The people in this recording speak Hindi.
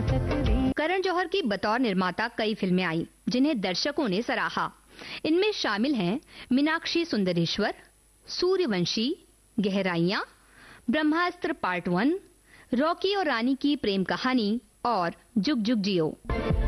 करण जौहर की बतौर निर्माता कई फिल्में आई जिन्हें दर्शकों ने सराहा। इनमें शामिल हैं मीनाक्षी सुंदरेश्वर, सूर्यवंशी, गहराइयां, ब्रह्मास्त्र पार्ट 1, रॉकी और रानी की प्रेम कहानी और जुग जुग जियो।